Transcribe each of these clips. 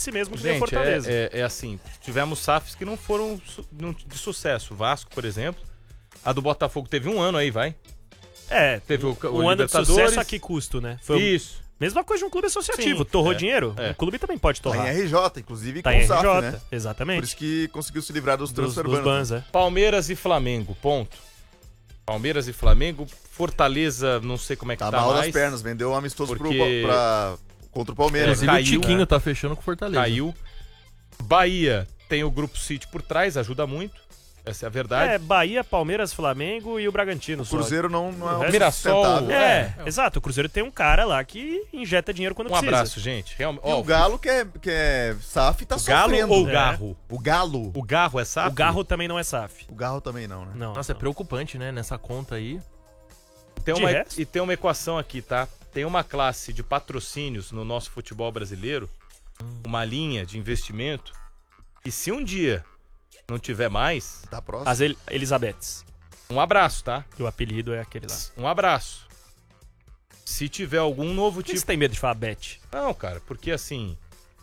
si mesmo que Gente, o Fortaleza. é assim, tivemos SAFs que não foram de sucesso. O Vasco, por exemplo. A do Botafogo teve um ano aí, vai. Teve o ano de Libertadores. sucesso a que custo, né? Isso. Mesma coisa de um clube associativo. Sim, Torrou dinheiro, é. o clube também pode Tá torrar. em RJ, inclusive Tá com em o SAF, RJ, né? exatamente. Por isso que conseguiu se livrar dos dos transfer bans, bans. Palmeiras e Flamengo, ponto. Palmeiras e Flamengo. Fortaleza, não sei como é que Tá tá mal mais. das pernas, vendeu o amistoso Porque- contra o Palmeiras. Inclusive caiu, o Tiquinho né? tá fechando com o Fortaleza. Caiu. Bahia tem o Grupo City por trás, ajuda muito. Essa é a verdade. Bahia, Palmeiras, Flamengo e o Bragantino. O Cruzeiro não é resto- Mirassol, sustentável. Exato. O Cruzeiro tem um cara lá que injeta dinheiro quando Um precisa. abraço, gente. Realmente, E o Galo, que é SAF, tá o Galo sofrendo. ou o É. Garro? O Galo. O Garro é SAF? O Garro também não é SAF. O Garro também não, né? Não. Nossa, é não. preocupante, né? Nessa conta aí. Tem De uma, resto? e tem uma equação aqui, tá? Tem uma classe de patrocínios no nosso futebol brasileiro, uma linha de investimento, e se um dia não tiver mais, Tá próximo. As Elisabetes. um abraço, tá? Que o apelido é aquele lá. Um abraço. Se tiver algum novo Por que tipo... você tem medo de falar Bet? Não, cara, porque assim...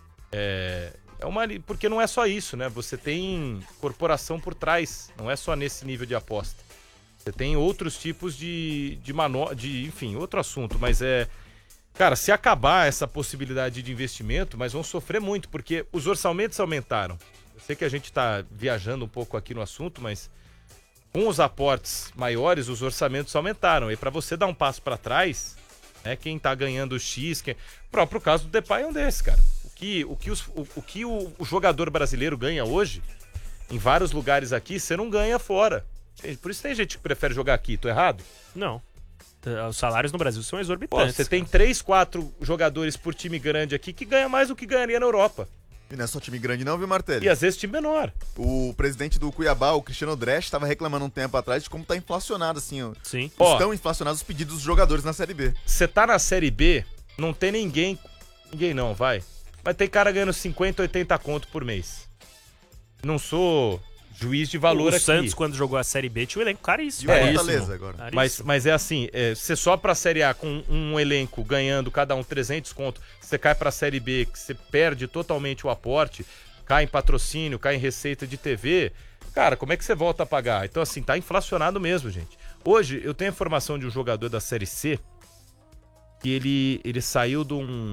Porque não é só isso, né? Você tem corporação por trás, não é só nesse nível de aposta. Você tem outros tipos enfim, outro assunto, mas Cara, se acabar essa possibilidade de investimento, mas vão sofrer muito, porque os orçamentos aumentaram. Eu sei que a gente tá viajando um pouco aqui no assunto, mas com os aportes maiores, os orçamentos aumentaram. E para você dar um passo para trás, né, quem tá ganhando X... O próprio caso do Depay é um desses, cara. O que o jogador brasileiro ganha hoje, em vários lugares aqui, você não ganha fora. Por isso tem gente que prefere jogar aqui, tô errado? Não. Os salários no Brasil são Pô, exorbitantes. você tem 3, 4 jogadores por time grande aqui que ganha mais do que ganharia na Europa. E não é só time grande não, viu, Martelli? E às vezes time menor. O presidente do Cuiabá, o Cristiano Dresch, estava reclamando um tempo atrás de como tá inflacionado, assim, ó. Sim. Ó, Estão inflacionados os pedidos dos jogadores na Série B. Você tá na Série B, não tem ninguém não, vai. Mas tem cara ganhando 50, 80 conto por mês. Não sou juiz de valor o aqui. Santos, quando jogou a Série B, tinha um elenco E caríssimo. o É Fortaleza isso. agora. Caríssimo. Mas é assim, você só pra Série A com um elenco ganhando cada um 300 conto, você cai pra Série B, que você perde totalmente o aporte, cai em patrocínio, cai em receita de TV, cara, como é que você volta a pagar? Então assim, tá inflacionado mesmo, gente. Hoje, eu tenho a informação de um jogador da Série C, que ele saiu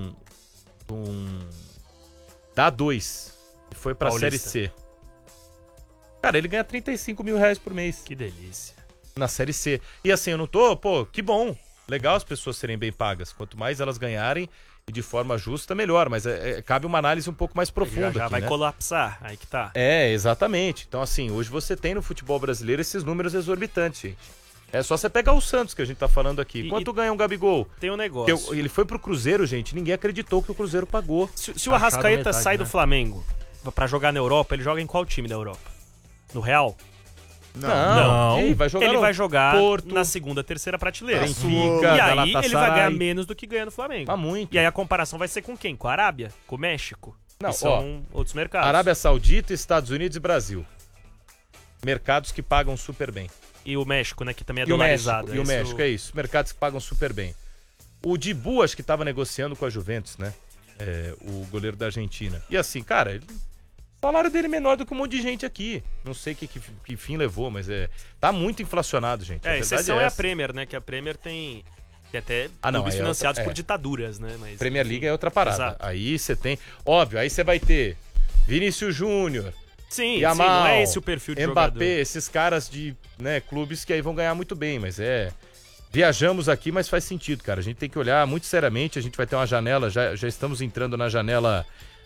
da A2 e foi pra Paulista. Série C. Cara, ele ganha 35 mil reais por mês Que delícia. na Série C. E assim, eu não tô, que bom. Legal as pessoas serem bem pagas. Quanto mais elas ganharem e de forma justa, melhor. Mas cabe uma análise um pouco mais profunda Já aqui, vai né? colapsar, aí que tá. Exatamente. Então assim, hoje você tem no futebol brasileiro esses números exorbitantes, gente. É só você pegar o Santos que a gente tá falando aqui. Quanto ganha um Gabigol? Tem um negócio. Ele foi pro Cruzeiro, gente. Ninguém acreditou que o Cruzeiro pagou. Se o Achado Arrascaeta metade, sai né? do Flamengo pra jogar na Europa, ele joga em qual time da Europa? No Real? Não. Ih, vai jogar Ele no vai jogar Porto, na segunda, terceira prateleira. Benfica, E aí ele vai Galatasaray. ganhar menos do que ganha no Flamengo. Ah, muito. E aí a comparação vai ser com quem? Com a Arábia? Com o México? Não, que são outros mercados. Arábia Saudita, Estados Unidos e Brasil. Mercados que pagam super bem. E o México, né? Que também é E o dolarizado. México, é isso. Mercados que pagam super bem. O Dibu, acho que tava negociando com a Juventus, né? O goleiro da Argentina. E assim, cara, o salário dele é menor do que um monte de gente aqui. Não sei que fim levou, mas tá muito inflacionado, gente. A A verdade exceção é a essa. Premier, né? Que a Premier tem até não, clubes aí é financiados outra- por ditaduras, né? Mas, Premier enfim. League é outra parada. Exato. Aí você tem... Óbvio, aí você vai ter Vinícius Júnior, Sim, Yamal, não é esse o perfil de Mbappé, jogador. esses caras de clubes que aí vão ganhar muito bem, mas viajamos aqui, mas faz sentido, cara. A gente tem que olhar muito seriamente, a gente vai ter uma janela, já estamos entrando na janela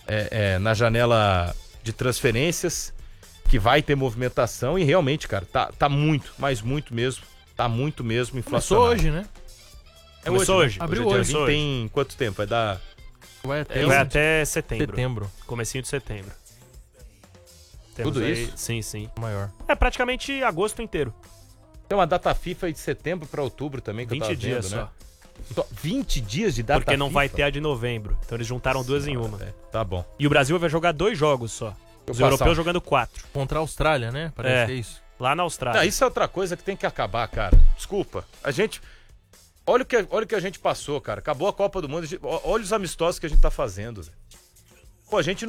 de transferências, que vai ter movimentação e realmente, cara, tá muito, mas muito mesmo, tá muito mesmo Começou inflacionado. hoje, né? Começou hoje. Abriu Dia hoje. 20, tem quanto tempo? Vai dar... Vai até, Vai até setembro. setembro. Comecinho de setembro. Tudo isso? Sim. Maior. É praticamente agosto inteiro. Tem uma data FIFA aí de setembro pra outubro também, que 20 eu tava dias vendo, só. né? 20 dias de data Porque não vai FIFA? ter a de novembro. Então eles juntaram duas em uma. Tá bom. E o Brasil vai jogar 2 jogos só. Os passar europeus um. jogando 4. Contra a Austrália, né? Parece que é isso. Lá na Austrália. Isso é outra coisa que tem que acabar, cara. Desculpa. A gente... Olha o que a gente passou, cara. Acabou a Copa do Mundo. Olha os amistosos que a gente tá fazendo, Zé. Pô, a gente não